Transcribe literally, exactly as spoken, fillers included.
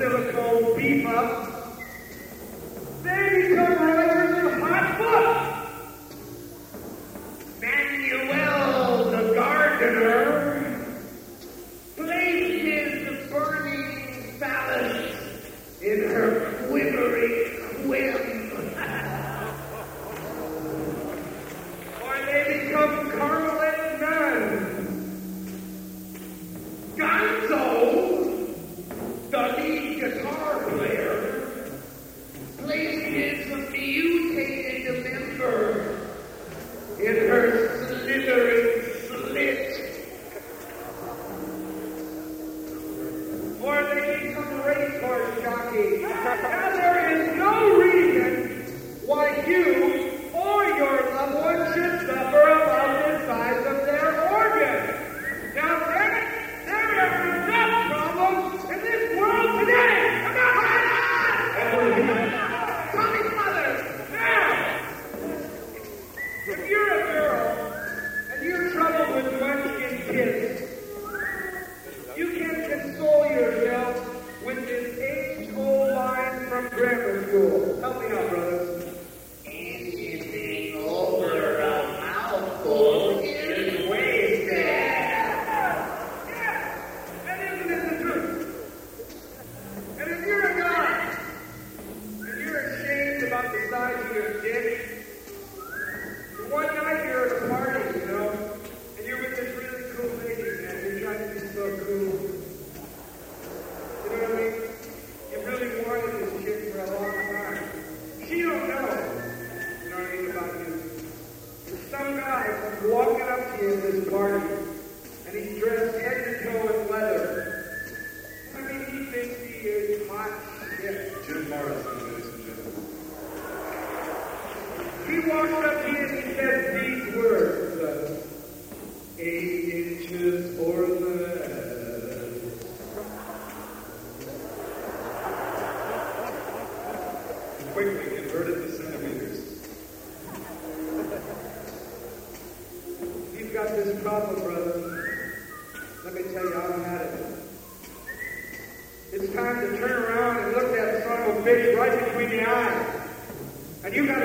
silicone beef up. They become riders of hot foot. Manuel the gardener placed his burning phallus in her quivering whim. Or they become Carmelite nuns. Gonzo, the lead guitar player, placed his mutated member in her slithering slit. Or they become racehorse jockeys. Now there is no reason why you or your loved one should suffer about the size of their organs. Now damn it, there are enough problems in this world today. Come on, Tommy's mother. Now, if you're a girl and you're troubled with munchkin kids, you can console yourself with this age-old line from grammar school. Help me out, brothers. Anything over a mouthful is wasted. Yeah, and isn't it the truth? And if you're a guy and you're ashamed about the size of your dick, one night you're at a party, you know, and you're with this really cool lady, man. You're trying to be so cool. You know what I mean? You really wanted this chick for a long time. She don't know, you know what I mean, about you. There's some guy comes walking up to you at this party, and he's dressed head to toe in leather. I mean, he thinks he is hot shit. Jim Morrison, ladies and gentlemen. He walks up to you and he says these words, uh, eight inches or less. Quickly converted to centimeters. You've got this problem, brother. Let me tell you, I've had it. It's time to turn around and look that son of a bitch right between the eyes. And you gotta